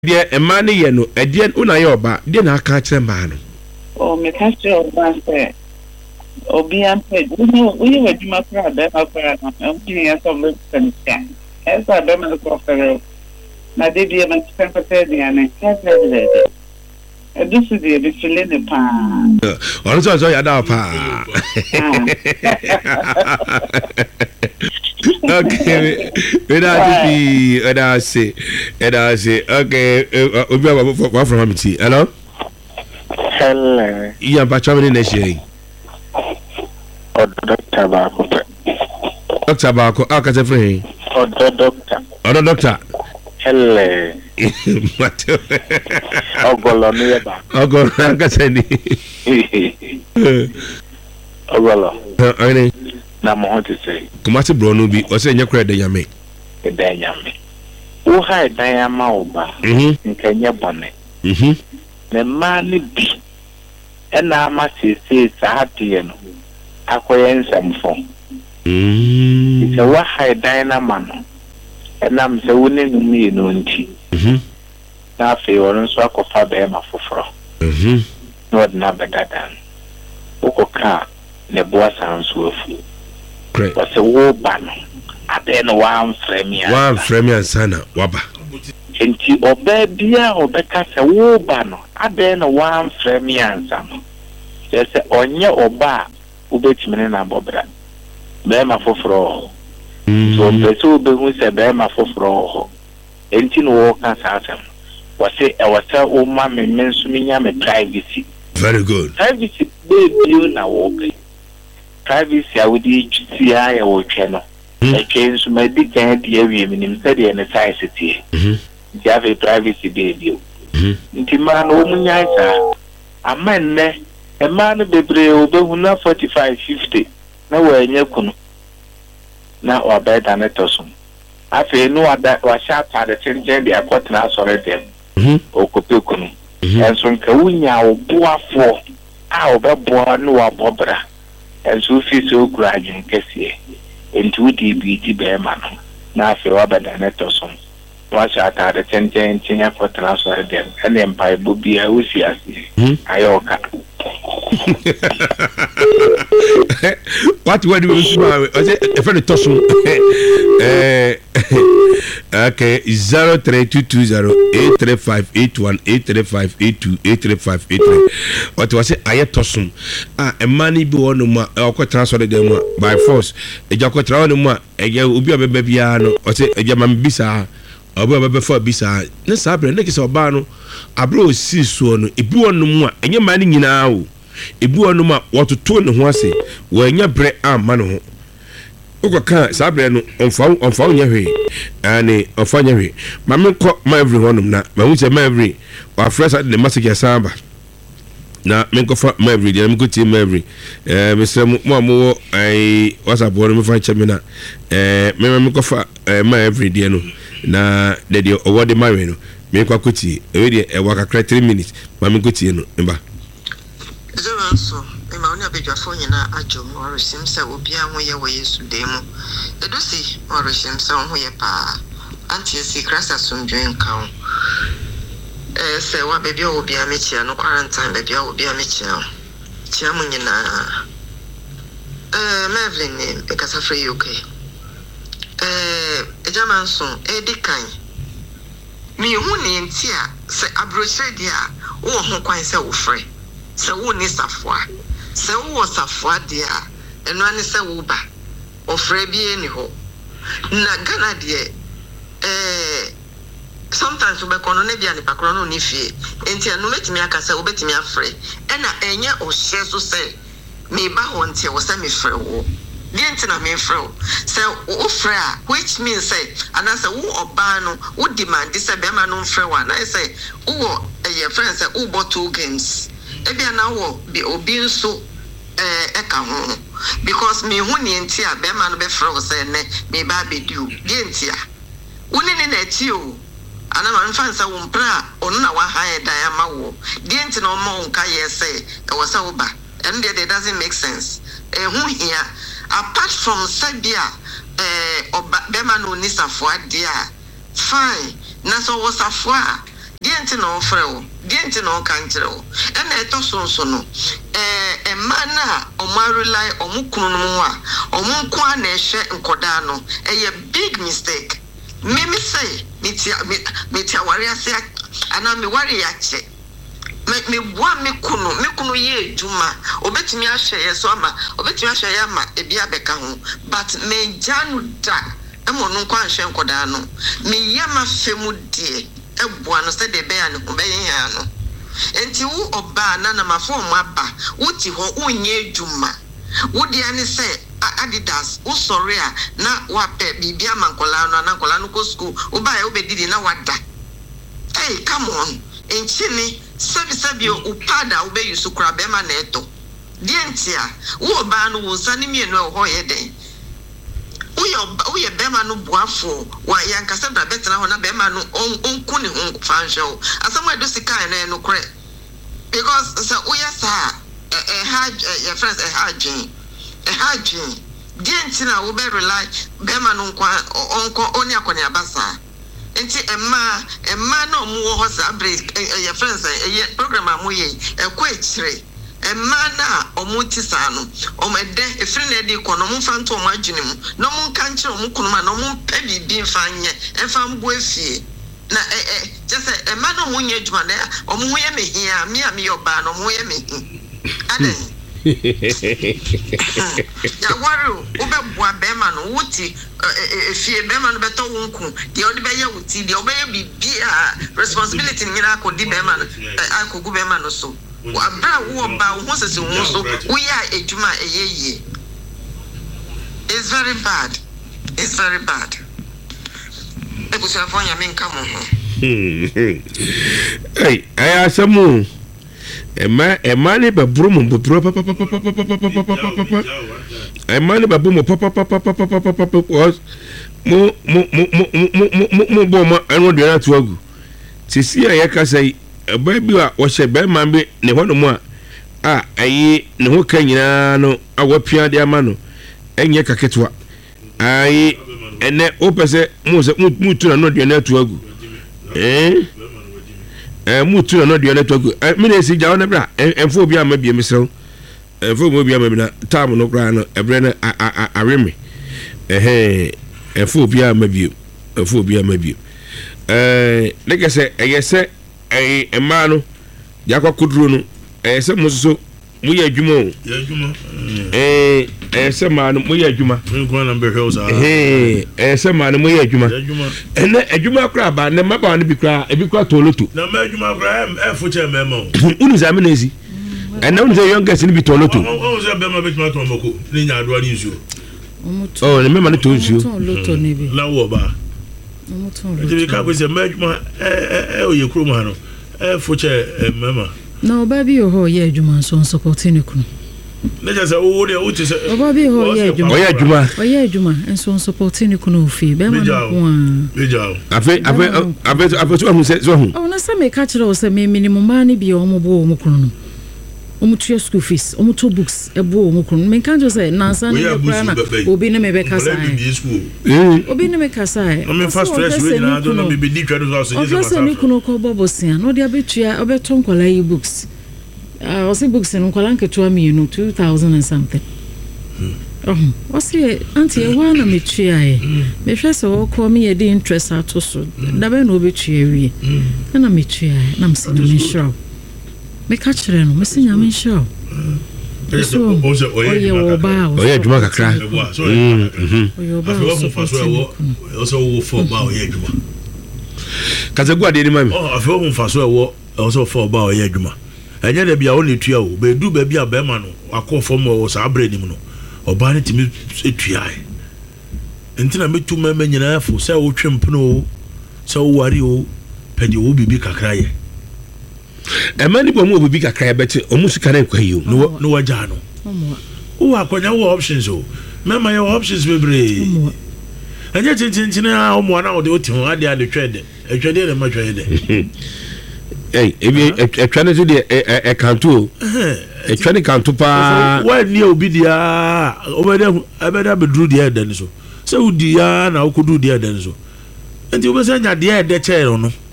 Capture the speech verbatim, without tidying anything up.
deɛ ɛma ne yɛ no ɛdeɛ una yɛ ɔba deɛ na aka kyerɛ mmaa no o me ka kyerɛ ɔba sɛ obi ampɛ woyɛ w'adwuma koraa bɛrima koraa na ɔmgye yɛ sɛ ɔbɛpɛ no sika ɛsɛ bɛrima no kɔ fɛrɛ na de bia makyɛ mpɛtɛ aduane ɛsɛ dɛdɛ ɛdo so deɛ bɛfile ne paa ɔno sɛ ɔsɛ yɛda wo paa okay without the other say other say okay obi wa from amity hello hello iya ba chwa me na shey odo doctor ba ko doctor ba ko aka se free odo doctor odo doctor hello mato ogolo mi ba ogolo aka se ni ogolo ani na mo ho te say kumati bro no bi o se nya kra de yame de yame wo ha dan ama oba mhm nkanye bone mhm na ma ne bi ena ama sese saade no akoye nsamfo mhm se wo ha dan na ma no ena m se wo ne numi no nti mhm na fe wono so akofa be ma foforo mhm no na bedadan ukoka ne boa sanso afu great wase wo ba no ade no wan fremia wan fremia sana waba enti oba bia obeka se wo ba no ade no wan fremia nsam se onye oba ubetime na bobra be ma foforo so beso be hu se be ma foforo enti no wo ka asem wase e wase o ma me mensu minya me privacy very good privacy be bio na wo be privacy I would see I or channel. I change my big idea of him study and necessity. You have a privacy baby. Intiman woman, a man, a man of the brave, forty five, fifty. Nowhere in your cunu. Now or better than a tossum. I feel no other was sharp at the change the important already. O copilcunu. And some Kawunya or Boa for our Boa no Bobra. And so feel so gradual, Cassie, into the beauty bear man. Now, if you are better than a tossum, watch out at the ten ten for transfer them, and then by Bobby, I will see us. Ioka. What word do you smile? A friend tossum. Okay, zero three two two zero eight three five eight one eight three five eight two eight three five eight three. What was it? I tossum. Ah, a money be on my or transfer them by force. A jacko travel, a ubi babyano, or say a German bisa, or before bisa. No sabre, next or bano. A bro see so, a blue on no more, and your money now. A blue on no more, what to turn the one say, when your bread arm man. Oka sabre no onfa onfa nya hwe ani onfa nya hwe mame ko ma every honum na ma hu se ma every wa fresh at the message samba na me ko fa ma every dia me ko ti ma every eh me se mo mo ai whatsapp won me fa cheme na eh me me ko fa ma every dia no na de de owo de ma we no me ko akoti e we de e wa kakra three minutes ma me ko ti no mba zero so ma woni abedwafo nyina adwo mo resim se obi an ho ye wo Yesu de mu edusi mo resim se ho ye pa anti si krasa sundwen kan eh se wa bebi obi amechia no quarantine bebi obi amechia chia mo nyina eh Mevlin ne e kasa free U K eh ejaman so edikan mi hu ne ntia se abrochire dia wo ho kwan se wo free se wo ni safwa se wo safwa dia eno ani se wo ba ofre bi eni ho na Ghana de eh sometimes we kono na bia ni pakro no ni fie enti eno metimi aka se wo betimi afre ena enye o hye so se me ba ho ntie wo se me frɛ wo die enti na me frɛ wo se wo frɛ a which means say anase wo oba no wo demand se be ma no frɛ wa na say wo eh friend say wo bought two games ebia na wo bi obi nso eh eka ho because me hu ni enti a be ma no be frɛ wo say ne me ba be du die enti a woni ne na ti o ana ma nfa nsa wo mpra ono na wa ha e dan ama wo die enti na o ma nka ye say e wo say wo ba and it doesn't make sense eh hu hia apart from sabia eh oba be ma no ni safo ade a fine na so wo safo a Dienti no freo, dienti no kanjero. And I told so so no. A man, or Marilla, or Mukunua, or Munkwane share in Cordano, a big mistake. Mimi say, Mitia warrior say, and I'm a warrior check. Make me one me kuno, me kuno ye juma, obet me a share soma, obet me a share ma, a bia becahu, but me janu da, a monunquan shen Cordano, me yama femu dear. Buano said the bear and obeyano. And you oba nana ma form waba, uti ho unye juma. Would the any say Adidas, U sorry, na wape bibia mancolano and Ancolano school, uba obedi na wada. Hey, come on, in Chini, Sabi Sabio, upada obey you sucrabema neto. Dientia, Ubano was anime no hoyede. We are Bema no Buafo, why young Cassandra better on a Bema no own Kuni fan show. As somewhere do see kind no credit. Because so we are a hard your friends a hard gene. A hard gene. Dientina will be rely Bema no uncle only a conia bassa. And see a ma, a man no more horse a break your friends a program a moye, a quick straight. A mana or mutisano, or my death, a friend lady, no phantom marginum, no moon country or mukuma, no moon pebby being fine, and found boyfie. Na eh eh, just a man of moon yedman there, or moyame here, me and me your ban, or moyame. Ade. Ya worry, over boa beman, wooty, a fear beman better wonku, the old bayer would see the obey be responsibility in Iraq or the beman, I could go beman or so. Wabra wo ba wo sese wo so we are ejuma eyeye. It's very bad. It's very bad. Ebusa fon ya men kamo ho. Hey, I asamu. Ema ema ne be brumu be bro papa papa papa papa papa. Ema ne be brumu papa papa papa papa papa mo mo mo mo mo mo bo ma eno de na to agu. Sisi ya yakasai baby wa wɔhyɛ bɛrima bi ne hɔ no mu a a ayi ne ho ka nyinaa no a wɔpia de ama no ɛnyɛ kaketwa ayi ɛnɛ wopɛ sɛ mu sɛ mu tu na no aduane atu agu eh eh mu tu na no aduane atu agu me na esi gya wo na bra ɛmfo obi ama bie mesrɛw ɛmfo obi ama bi na tam no kra no ɛbrɛ no aweme ɛhɛ ɛmfo obi ama bie ɛmfo obi ama bie eh leke sɛ ɛyɛ sɛ eh emano yakwa kudru no eh se muso mu ye adwuma o ye adwuma eh eh se ma no mu ye adwuma nko na be hwe o sa eh eh se ma no mu ye adwuma ene adwuma kra ba ne maba no bi kra e bi kra toloto na ma adwuma kra e fo che mema o unu za me na ezi ene unu ze youngest ni bi toloto o ze be ma be tuma to mako ni nya ado ani nsuo oh ne mema no to nsuo toloto ni bi la wo ba Ebi ka ko se ma eh o ye kroma no eh foche mama na oba bi ho ye adwuma so support ni kunu na je se o de o ti se oba bi ho ye adwuma o ye adwuma o ye adwuma enso support ni kunu ofi be ma no meja afi afi afi afi so hu se so hu o na se me ka kire o se me minimum ma ni bi o mo bo o mo kunu no omu to school fees omu to books ebo omu kunu me kan jo say nansa ni kura na obi ne me be kasa eh obi ne me kasa eh o me fast stress we na do no me be di twado so so just say ni kunu ko bobo sia no dia betua obeto nkola yi books ah o se books no nkola nketo ami no two thousand and something oh o se anti e wa na me tua eh me hwe se wo ko me ye di interest ato so da be na obetua wi na me tua na me se na me show me catch re no me se nya me show so oye oba oye adwuma kakra oye oba so faso ewo o so wo fo ba oye adwuma kazegu ade ni mami oh afi wo faso ewo o so fo ba oye adwuma enye da bia wo ne tua o be du ba bia ba ma no akọ fo mo wo sa abre ni mu no oba ne timi etua ai entina metu mama nyina afo se wo twempono se wo wari o pedi wo bibi kakra ye emani bo mu obi kakra beti omusika na kwayo no no waja no o akonya wo options o mema your options bebre enye tintin na o mo na o de oti ho ade ade twede etwede na ma twede eh ebi etwane so de e kanto etwane kanto pa wa ni obi dia obeda obeda bedru dia ede so se udi ya na okodu dia ede so enti obesa nya dia ede che no